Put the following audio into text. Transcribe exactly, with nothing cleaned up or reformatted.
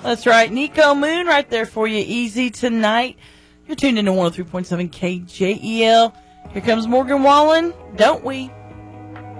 That's right. Nico Moon right there for you. Easy tonight. You're tuned into one oh three point seven K J E L. Here comes Morgan Wallen. Don't we?